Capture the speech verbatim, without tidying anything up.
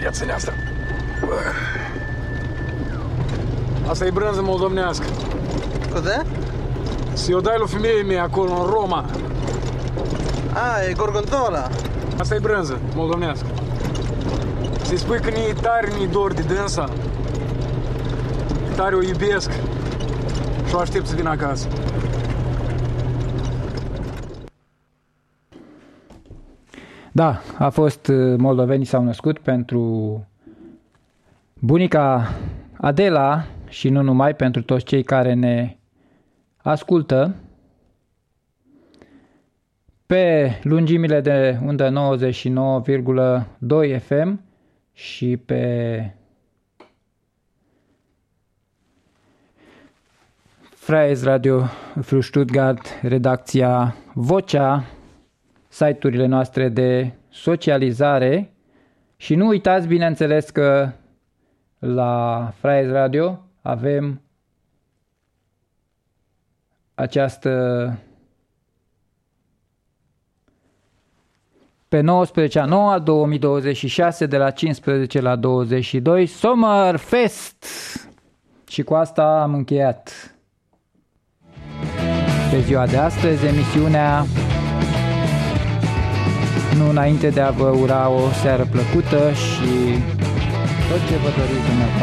Ia ține asta. Asta e brânză moldomnească. Cos'è? Se o dai lui femeie mea acolo în Roma. Ah, e gorgonzola. Asta e brânză moldomnească. Să-i spui că ni-i tare, ni-i dor de dânsa. Tare o iubesc și o aștept să vină acasă. Da, a fost Moldovenii s-au născut pentru bunica Adela și nu numai, pentru toți cei care ne ascultă pe lungimile de undă nouăzeci și nouă virgulă doi F M și pe Freies Radio für Stuttgart, redacția Vocea, site-urile noastre de socializare și nu uitați, bineînțeles, că la Freies Radio avem această pe nouăsprezece a noua două mii douăzeci și șase de la cincisprezece la douăzeci și doi Sommerfest și cu asta am încheiat pe ziua de astăzi emisiunea. Nu înainte de a vă ura o seară plăcută și tot ce vă doriți dumneavoastră.